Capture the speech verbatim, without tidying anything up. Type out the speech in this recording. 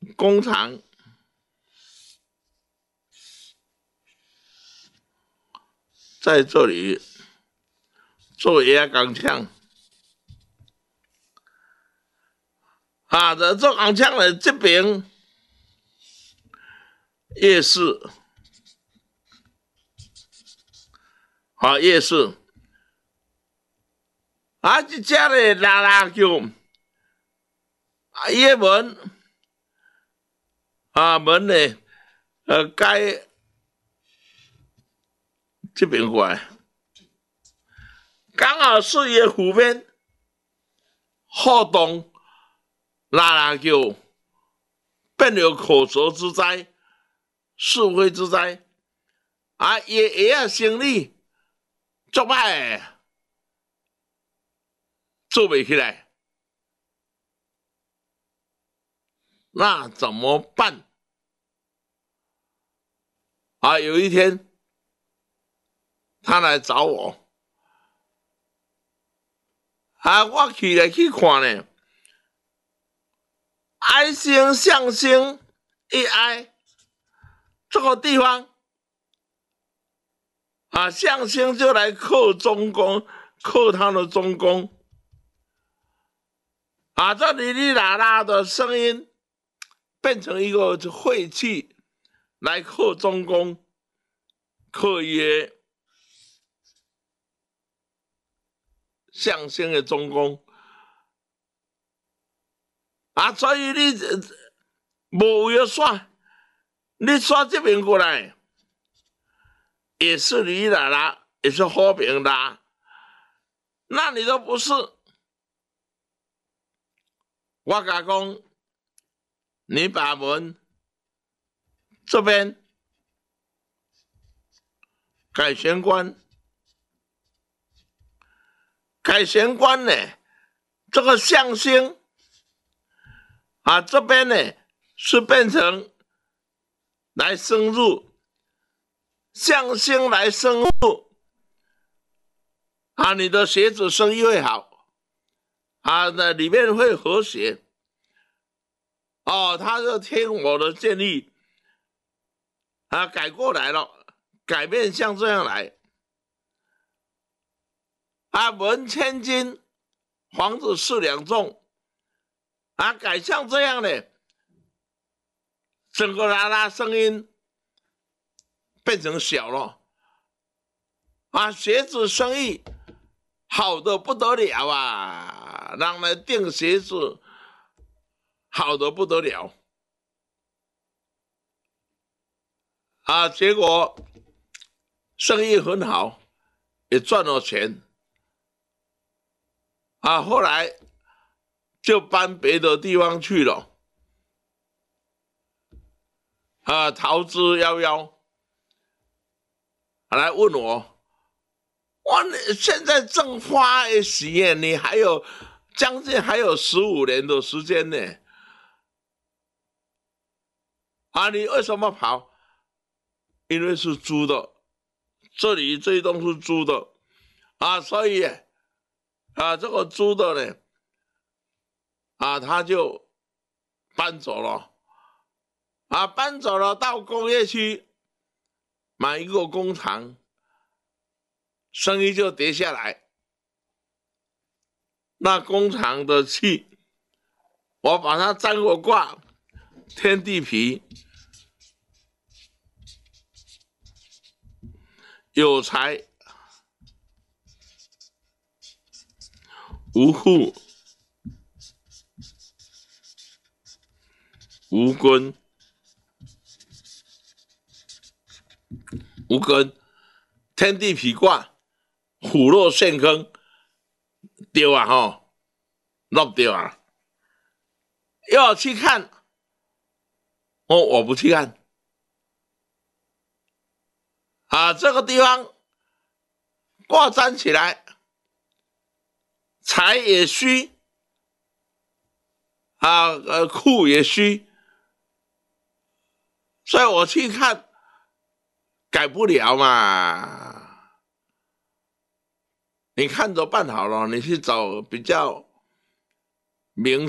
工厂在这里做野钢枪。啊，这做钢枪的这边夜市，啊夜市，啊这家的拉拉叫，啊伊个门，啊门呢，呃该这边过来，刚好是伊个湖边，互动。拉拉叫，变了口舌之灾，是非之灾，啊，爷爷啊生意足歹，做不起来，那怎么办？啊，有一天，他来找我，啊，我去来去看呢。哀星象星一哀，这个地方啊，象星就来克中宫，克他的中宫啊，这哩哩啦啦的声音变成一个晦气来克中宫，克耶象星的中宫。啊，所以你无要刷，你刷这边过来，也是你啦啦，也是和平啦，那你都不是。我甲讲，你把门这边改玄关，改玄关呢，这个象星。啊，这边呢是变成来深入，象星来深入，啊，你的鞋子生意会好，啊，那里面会和谐。哦，他就听我的建议，啊，改过来了，改变像这样来，啊，文千金，房子四两重。啊，改像这样的，整个啦啦声音变成小了，啊，鞋子生意好的不得了啊，让人订鞋子好的不得了，啊，结果生意很好，也赚了钱，啊，后来就搬别的地方去了，啊，逃之夭夭，来问我，哇，你现在正花时耶，你还有将近还有十五年的时间呢，啊，你为什么跑？因为是租的，这里这一栋是租的，啊，所以啊，这个租的呢。啊，他就搬走了，啊，搬走了到工业区买一个工厂，生意就跌下来。那工厂的气，我把它占过卦，天地痞，有财无户。无根，无根，天地痞卦，虎落陷坑，对啊吼，落对啊。要去看，哦，我不去看。啊，这个地方卦站起来，财也虚，啊，呃，库也虚。所以我去看，改不了嘛。你看着办好了，你去找比较明